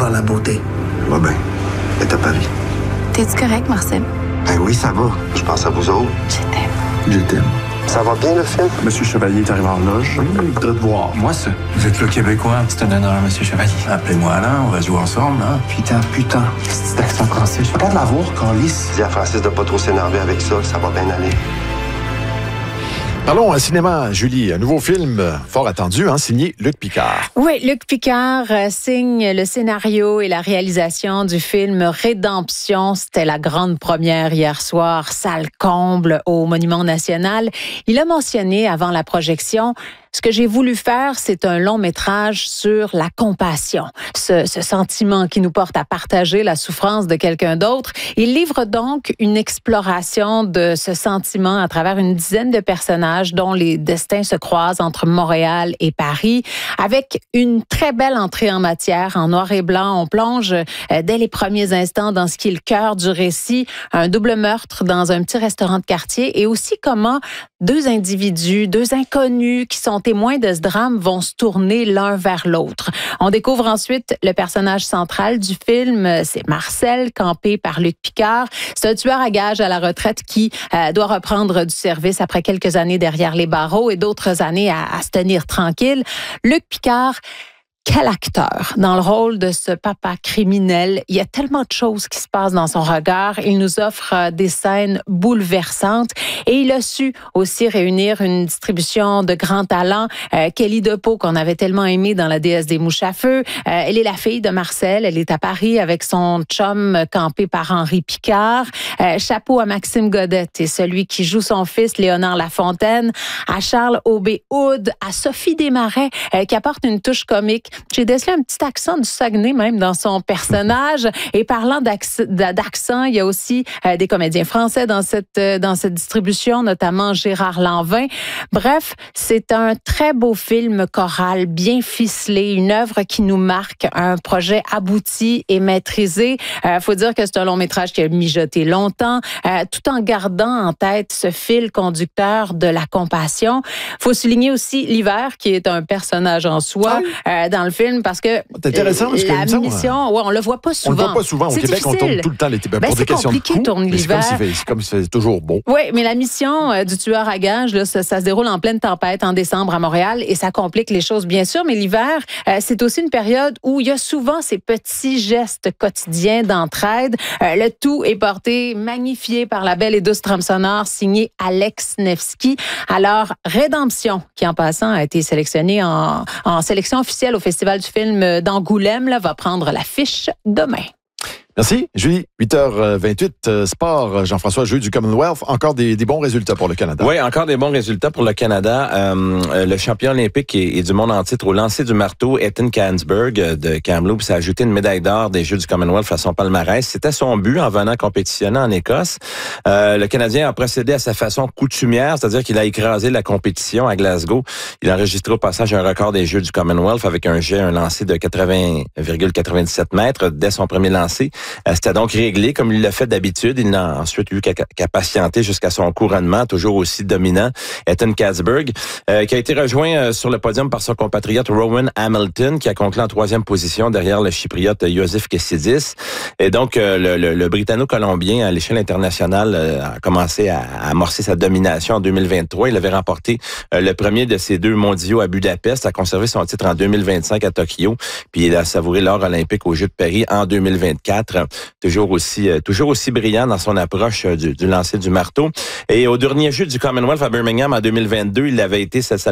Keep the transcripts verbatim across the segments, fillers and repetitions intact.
par la beauté. Va bien. Et à Paris. T'es-tu correct, Marcel? Ben oui, ça va. Je pense à vous autres. Je t'aime. Je t'aime. Ça va bien, le film? Monsieur Chevalier est arrivé en loge. Il voudrait te voir. Moi, ça. Vous êtes le Québécois. C'est un honneur, Monsieur Chevalier. Appelez-moi Alain, on va jouer ensemble, hein? Putain, putain. C'est accent français. Je Regarde la voir, Calice. Dis à Francis de pas trop s'énerver avec ça, ça va bien aller. Parlons cinéma, Julie. Un nouveau film fort attendu, hein, signé Luc Picard. Oui, Luc Picard euh, signe le scénario et la réalisation du film Rédemption. C'était la grande première hier soir, salle comble au Monument National. Il a mentionné avant la projection: ce que j'ai voulu faire, c'est un long métrage sur la compassion, ce, ce sentiment qui nous porte à partager la souffrance de quelqu'un d'autre. Il livre donc une exploration de ce sentiment à travers une dizaine de personnages dont les destins se croisent entre Montréal et Paris, avec une très belle entrée en matière, en noir et blanc. On plonge euh, dès les premiers instants dans ce qui est le cœur du récit, un double meurtre dans un petit restaurant de quartier, et aussi comment deux individus, deux inconnus qui sont témoins de ce drame vont se tourner l'un vers l'autre. On découvre ensuite le personnage central du film, c'est Marcel, campé par Luc Picard. C'est un tueur à gages à la retraite qui euh, doit reprendre du service après quelques années derrière les barreaux et d'autres années à, à se tenir tranquille. Luc Picard, quel acteur dans le rôle de ce papa criminel. Il y a tellement de choses qui se passent dans son regard. Il nous offre des scènes bouleversantes et il a su aussi réunir une distribution de grands talents. Euh, Kelly DePau, qu'on avait tellement aimé dans La déesse des mouches à feu. Euh, elle est la fille de Marcel. Elle est à Paris avec son chum campé par Henri Picard. Euh, chapeau à Maxime Godette, et celui qui joue son fils Léonard Lafontaine. À Charles Aubé-Oud, à Sophie Desmarais, euh, qui apporte une touche comique. J'ai décelé un petit accent du Saguenay même dans son personnage. Et parlant d'accent, il y a aussi euh, des comédiens français dans cette, euh, dans cette distribution, notamment Gérard Lanvin. Bref, c'est un très beau film choral, bien ficelé, une œuvre qui nous marque, un projet abouti et maîtrisé. Il euh, faut dire que c'est un long métrage qui a mijoté longtemps, euh, tout en gardant en tête ce fil conducteur de la compassion. Il faut souligner aussi l'hiver, qui est un personnage en soi euh, dans le film, parce que c'est intéressant, parce que la mission, mission ouais, on le voit pas souvent. On le voit pas souvent. Au Québec, difficile. On tourne tout le temps l'été. Ben, ben, pour des questions de coût, tourner l'hiver. C'est comme c'est toujours beau. Oui, mais la mission euh, du tueur à gages, là, ça, ça se déroule en pleine tempête en décembre à Montréal et ça complique les choses, bien sûr. Mais l'hiver, euh, c'est aussi une période où il y a souvent ces petits gestes quotidiens d'entraide. Euh, le tout est porté, magnifié par la belle et douce trame sonore signée Alex Nevsky. Alors, Rédemption, qui en passant a été sélectionné en, en sélection officielle au Festival du film d'Angoulême, là, va prendre l'affiche demain. Merci, Julie. huit heures vingt-huit, euh, sport, Jean-François, jeu du Commonwealth. Encore des, des bons résultats pour le Canada. Oui, encore des bons résultats pour le Canada. Euh, le champion olympique et, et du monde en titre au lancer du marteau, Ethan Kansberg de Kamloops, a ajouté une médaille d'or des Jeux du Commonwealth à son palmarès. C'était son but en venant compétitionner en Écosse. Euh, le Canadien a procédé à sa façon coutumière, c'est-à-dire qu'il a écrasé la compétition à Glasgow. Il a enregistré au passage un record des Jeux du Commonwealth avec un jet, un lancer de quatre-vingts virgule quatre-vingt-dix-sept mètres dès son premier lancer. C'était donc réglé comme il l'a fait d'habitude. Il n'a ensuite eu qu'à, qu'à patienter jusqu'à son couronnement, toujours aussi dominant. Ethan Kansberg, euh, qui a été rejoint euh, sur le podium par son compatriote Rowan Hamilton, qui a conclu en troisième position derrière le Chypriote Iosif Kessidis. Et donc, euh, le, le, le Britanno-Colombien, à l'échelle internationale, euh, a commencé à, à amorcer sa domination en deux mille vingt-trois. Il avait remporté euh, le premier de ses deux mondiaux à Budapest, a conservé son titre en deux mille vingt-cinq à Tokyo, puis il a savouré l'or olympique aux Jeux de Paris en deux mille vingt-quatre. Toujours aussi, euh, toujours aussi brillant dans son approche euh, du, du lancer du marteau. Et au dernier jeu du Commonwealth à Birmingham en deux mille vingt-deux, il avait été, ça, ça,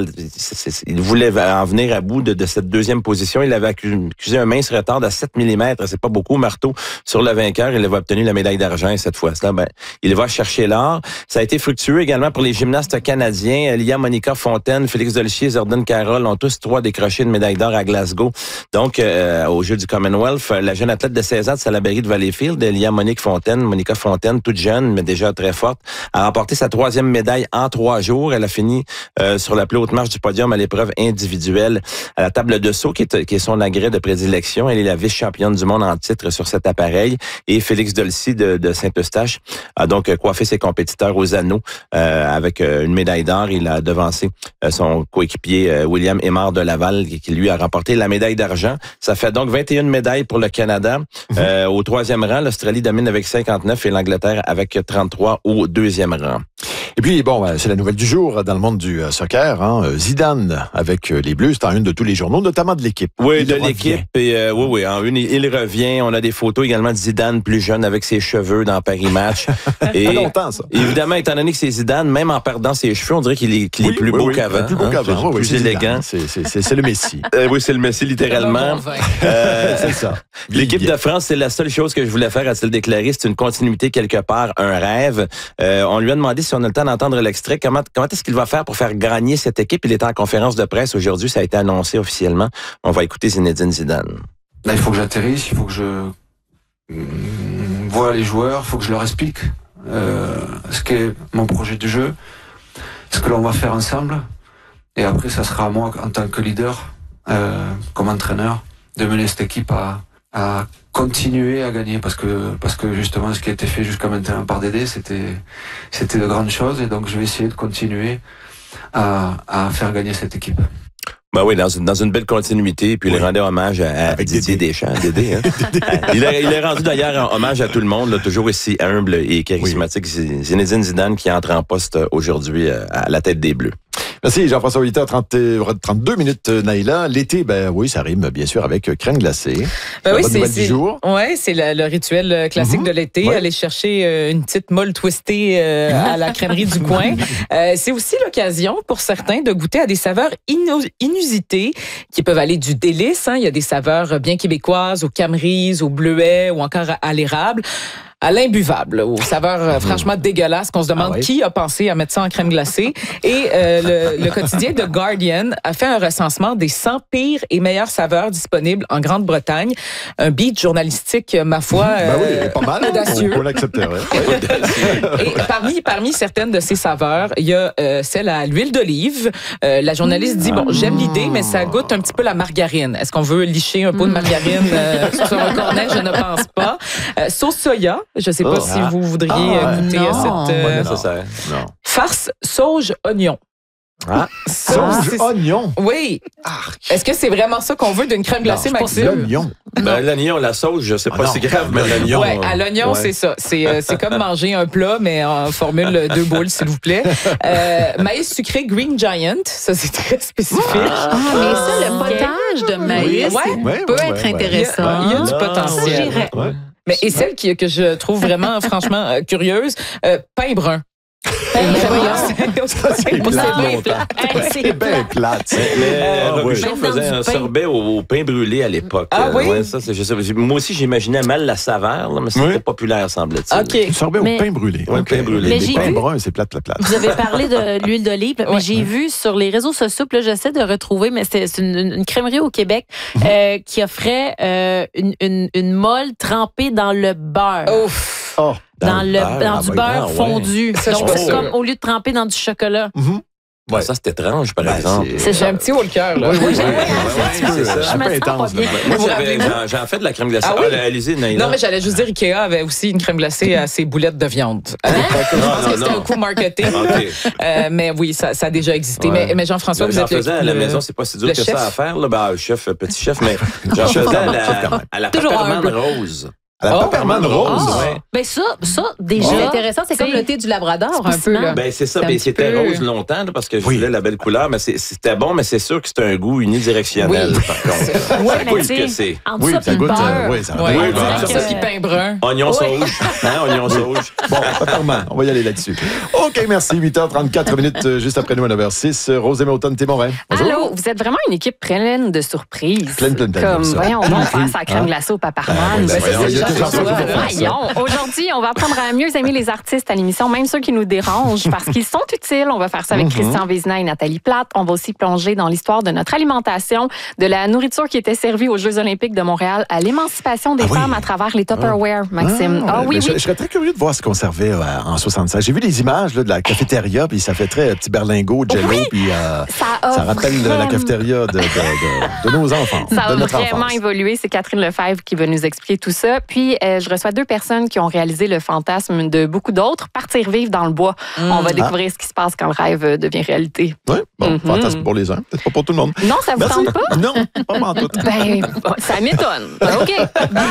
il voulait en venir à bout de, de cette deuxième position. Il avait accusé un mince retard de sept millimètres. C'est pas beaucoup, marteau, sur le vainqueur. Il avait obtenu la médaille d'argent et cette fois-là, ben, il va chercher l'or. Ça a été fructueux également pour les gymnastes canadiens. Lia Monica Fontaine, Félix Dolchier, Zordon Carroll ont tous trois décroché une médaille d'or à Glasgow. Donc, euh, au jeu du Commonwealth, la jeune athlète de seize ans de Salaberry galerie de Valleyfield. Il y a Monique Fontaine, Monica Fontaine, toute jeune, mais déjà très forte, a remporté sa troisième médaille en trois jours. Elle a fini euh, sur la plus haute marche du podium à l'épreuve individuelle. À la table de saut, qui est, qui est son agrès de prédilection, elle est la vice-championne du monde en titre sur cet appareil. Et Félix Dolcy de, de Saint-Eustache a donc coiffé ses compétiteurs aux anneaux euh, avec euh, une médaille d'or. Il a devancé euh, son coéquipier euh, William Aymar de Laval, qui, qui lui a remporté la médaille d'argent. Ça fait donc vingt et une médailles pour le Canada. Mm-hmm. Euh, au troisième rang, l'Australie domine avec cinquante-neuf et l'Angleterre avec trente-trois au deuxième rang. Et puis, bon, c'est la nouvelle du jour dans le monde du soccer. Hein. Zidane avec les Bleus, c'est en une de tous les journaux, notamment de l'équipe. Oui, il de revient. l'équipe. Et euh, oui, oui, en une, il revient. On a des photos également de Zidane plus jeune avec ses cheveux dans Paris Match. Et, ça fait longtemps, ça. Évidemment, étant donné que c'est Zidane, même en perdant ses cheveux, on dirait qu'il est, qu'il oui, est plus oui, beau oui, qu'avant. Plus beau hein, qu'avant. plus, Oui, plus c'est élégant. C'est, c'est, c'est, c'est le Messi. Euh, oui, c'est le Messi, littéralement. Euh, c'est ça. L'équipe de France, c'est la seule chose que je voulais faire, a-t-il déclaré. C'est une continuité quelque part, un rêve. Euh, on lui a demandé si on a le temps d'entendre l'extrait. Comment, comment est-ce qu'il va faire pour faire gagner cette équipe? Il était en conférence de presse aujourd'hui. Ça a été annoncé officiellement. On va écouter Zinedine Zidane. Là, il faut que j'atterrisse, il faut que je vois les joueurs, il faut que je leur explique euh, ce qu'est mon projet de jeu, ce que l'on va faire ensemble. Et après, ça sera à moi, en tant que leader, euh, comme entraîneur, de mener cette équipe à, à continuer à gagner. Parce que, parce que justement, ce qui a été fait jusqu'à maintenant par Dédé, c'était, c'était de grandes choses. Et donc, je vais essayer de continuer à, à faire gagner cette équipe. Ben oui, dans une, dans une belle continuité, puis oui. Il rendait hommage à, à Didier Dédé. Deschamps, Dédé. Hein? il, a, il a rendu d'ailleurs hommage à tout le monde, là, toujours aussi humble et charismatique. Oui. Zinedine Zidane qui entre en poste aujourd'hui à la tête des Bleus. Merci Jean-François, huit heures trente-deux minutes, Naïla. L'été, ben oui, ça rime bien sûr avec crème glacée. Ben oui, bonne c'est, nouvelle c'est, du jour. Ouais, c'est le, le rituel classique mm-hmm. de l'été, ouais. Aller chercher euh, une petite molle twistée euh, à la crèmerie du coin. Euh, c'est aussi l'occasion pour certains de goûter à des saveurs inu- inusitées qui peuvent aller du délice. Hein. Il y a des saveurs bien québécoises, aux camerises, au bleuet ou encore à, à l'érable, à l'imbuvable, aux saveurs euh, franchement dégueulasses qu'on se demande ah ouais. qui a pensé à mettre ça en crème glacée. Et euh, le, le quotidien The Guardian a fait un recensement des cent pires et meilleures saveurs disponibles en Grande-Bretagne. Un beat journalistique, ma foi, ben oui, pas mal, audacieux. On, on l'accepterait. Et parmi, parmi certaines de ces saveurs, il y a euh, celle à l'huile d'olive. Euh, la journaliste dit, bon, j'aime l'idée, mais ça goûte un petit peu la margarine. Est-ce qu'on veut licher un pot de margarine euh, sur un cornet? Je ne pense pas. Euh, sauce soya. Je ne sais pas oh, si ah. vous voudriez ah, goûter non, à cette euh, non. farce sauge-oignon. Ah, sauge oignon. Oui. Arc. Est-ce que c'est vraiment ça qu'on veut d'une crème glacée, non, Maxime? L'oignon. Ben, l'oignon, la sauce, je sais pas, ah, c'est grave, mais l'oignon. Ouais, à l'oignon, ouais. c'est ça. C'est, euh, c'est comme manger un plat, mais en formule deux boules, s'il vous plaît. Euh, maïs sucré Green Giant, ça c'est très spécifique. Ah, mais ça, le potage de maïs oui, ouais, ouais, peut ouais, être ouais, intéressant. Il y a, il y a du potentiel. Ouais. Mais et celle qui, que je trouve vraiment, franchement, euh, curieuse, euh, pain brun. C'est bien plate. Mais Robuchon faisait un sorbet au, au pain brûlé à l'époque. Ah oui? Ouais, ça, c'est, je sais, moi aussi, j'imaginais mal la saveur, là, mais c'était oui. populaire, semble-t-il. Okay. Un sorbet mais, au pain brûlé. Ouais, okay. pain brûlé. Mais les pains bruns, c'est plate, plate, plate. Vous avez parlé de l'huile d'olive, mais ouais. j'ai vu sur les réseaux sociaux, puis là, j'essaie de retrouver, mais c'est, c'est une, une crèmerie au Québec mm-hmm. euh, qui offrait euh, une, une, une molle trempée dans le beurre. Ouf! Oh. Dans, dans, le, beurre, dans du beurre ouais. fondu. Ça, donc, c'est oh. comme au lieu de tremper dans du chocolat. Mm-hmm. Ouais. Ça, c'est étrange, par ben, exemple. C'est, c'est j'ai un petit haut le cœur, là. Oui, oui, oui. oui, oui, oui, oui, c'est ça. Je me sens pas bien. Moi, j'avais, j'en, j'en fais de la crème glacée. Ah, oui? Ah, allez-y, Naïla. Non, mais j'allais juste dire, Ikea avait aussi une crème glacée à ses boulettes de viande. Hein? Je pense que c'était un coup marketing. Okay. Euh, mais oui, ça, ça a déjà existé. Ouais. Mais, mais Jean-François, vous j'en êtes faisais le, à la maison, c'est pas si dur que chef. ça à faire. Là. Ben, chef, petit chef, mais j'en faisais à la, à la peppermint rose. À la oh, peppermint rose. Oh. Ouais. Ben ça, ça déjà. C'est intéressant, c'est comme le thé du Labrador un peu. Là. Ben c'est ça, ben, c'était peu... rose longtemps là, parce que je oui. voulais la belle couleur, mais c'est, c'était bon, mais c'est sûr que c'est un goût unidirectionnel. Oui. Par contre, ouais, c'est pas ce que c'est. Oui, ça, ça goûte. Euh, oui, ça. Ouais, Oui, bon, ça, ça qui pain brun. Oignon oui. sauge, hein, oignon sauge. Bon, peppermint, on va y aller là-dessus. Ok, merci. huit heures trente-quatre minutes juste après nous à neuf heures six. Rosée Automne Témorin. Allô, vous êtes vraiment une équipe pleine de surprises. Pleine, pleine, pleine. Comme, voyons, on va faire sa crème glacée au paparman. Il y a Voyons. Aujourd'hui, on va apprendre à mieux aimer les artistes à l'émission, même ceux qui nous dérangent, parce qu'ils sont utiles. On va faire ça avec mm-hmm. Christian Vézina et Nathalie Plate. On va aussi plonger dans l'histoire de notre alimentation, de la nourriture qui était servie aux Jeux olympiques de Montréal à l'émancipation des ah, femmes oui. à travers les Tupperware, Maxime. Ah, ah oui, je, oui. Je serais très curieux de voir ce qu'on servait euh, en soixante-seize. J'ai vu les images là, de la cafétéria, puis ça fait très petit berlingot, jello, oui. puis euh, ça, ça rappelle vraiment... la cafétéria de, de, de, de nos enfants. Ça de a notre vraiment enfance. évolué. C'est Catherine Lefebvre qui va nous expliquer tout ça. Puis, euh, je reçois deux personnes qui ont réalisé le fantasme de beaucoup d'autres, partir vivre dans le bois. Mmh. On va découvrir ah. ce qui se passe quand le rêve devient réalité. Oui, bon, mm-hmm. fantasme pour les uns, peut-être pas pour tout le monde. Non, ça vous Merci. tente pas? Non, pas en tout. Ben, ça m'étonne. OK.